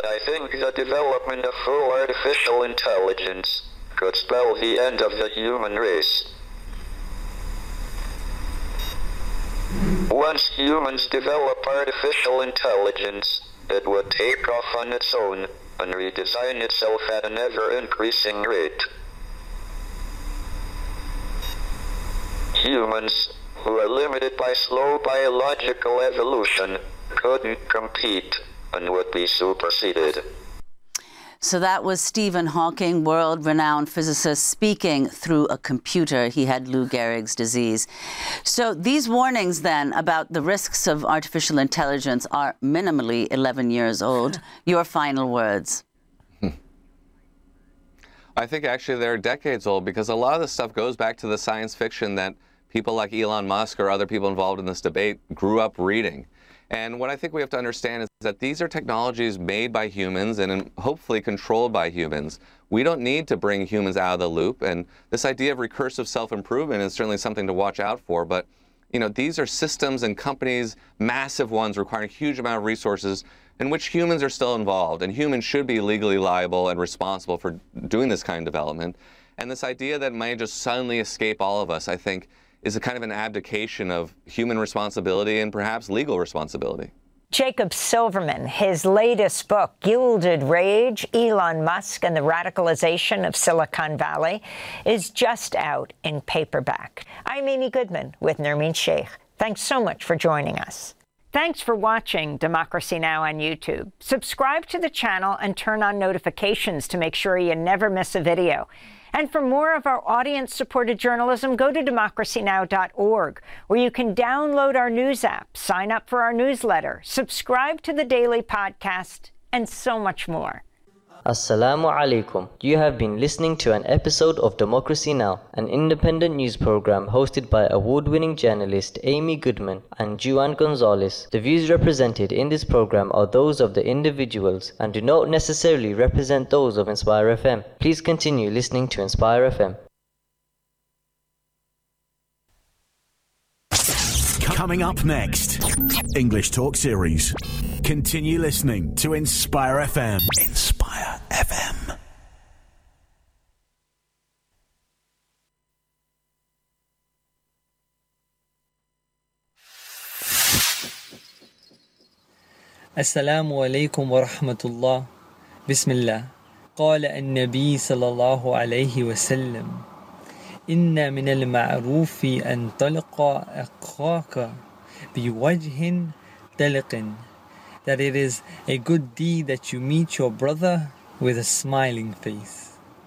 but I think the development of full artificial intelligence could spell the end of the human race. Once humans develop artificial intelligence, it would take off on its own and redesign itself at an ever-increasing rate. Humans, who are limited by slow biological evolution, couldn't compete and would be superseded. So that was Stephen Hawking, world-renowned physicist, speaking through a computer. He had Lou Gehrig's disease. So these warnings then about the risks of artificial intelligence are minimally 11 years old. Your final words. I think actually they're decades old, because a lot of this stuff goes back to the science fiction that people like Elon Musk or other people involved in this debate grew up reading. And what I think we have to understand is that these are technologies made by humans and hopefully controlled by humans. We don't need to bring humans out of the loop. And this idea of recursive self-improvement is certainly something to watch out for. But, you know, these are systems and companies, massive ones, requiring a huge amount of resources in which humans are still involved. And humans should be legally liable and responsible for doing this kind of development. And this idea that it might just suddenly escape all of us, I think, is a kind of an abdication of human responsibility and perhaps legal responsibility. Jacob Silverman, his latest book, Gilded Rage, Elon Musk and the Radicalization of Silicon Valley, is just out in paperback. I'm Amy Goodman with Nermeen Sheikh. Thanks so much for joining us. Thanks for watching Democracy Now! On YouTube. Subscribe to the channel and turn on notifications to make sure you never miss a video. And for more of our audience-supported journalism, go to democracynow.org, where you can download our news app, sign up for our newsletter, subscribe to the daily podcast, and so much more. Assalamu alaikum. You have been listening to an episode of Democracy Now!, an independent news program hosted by award-winning journalist Amy Goodman and Juan Gonzalez. The views represented in this program are those of the individuals and do not necessarily represent those of Inspire FM. Please continue listening to Inspire FM. Coming up next, English Talk Series. Continue listening to Inspire FM. Inspire FM. السلام عليكم ورحمة الله. بسم الله. قال النبي صلى الله عليه وسلم: إن من المعروف أن تلقى أخاك بوجه طلق. That it is a good deed that you meet your brother with a smiling face.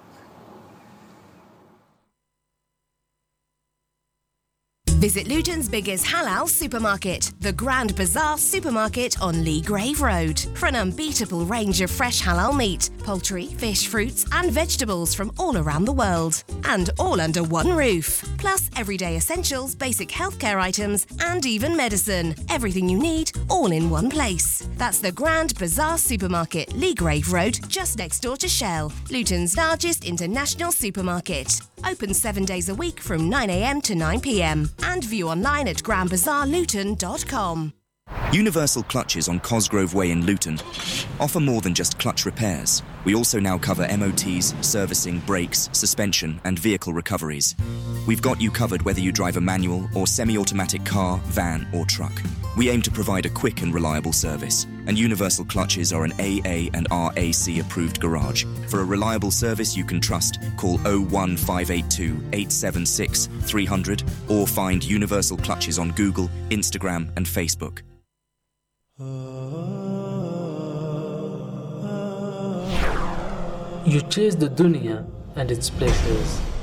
Visit Luton's biggest halal supermarket, the Grand Bazaar Supermarket on Lee Grave Road, for an unbeatable range of fresh halal meat, poultry, fish, fruits and vegetables from all around the world. And all under one roof. Plus everyday essentials, basic healthcare items and even medicine. Everything you need, all in one place. That's the Grand Bazaar Supermarket, Lee Grave Road, just next door to Shell, Luton's largest international supermarket. Open 7 days a week from 9 a.m. to 9 p.m. and view online at grandbazaarluton.com. Universal Clutches on Cosgrove Way in Luton offer more than just clutch repairs. We also now cover MOTs, servicing, brakes, suspension and vehicle recoveries. We've got you covered whether you drive a manual or semi-automatic car, van or truck. We aim to provide a quick and reliable service, and Universal Clutches are an AA and RAC approved garage. For a reliable service you can trust, call 01582 876 300 or find Universal Clutches on Google, Instagram and Facebook. You chase the dunya and its pleasures,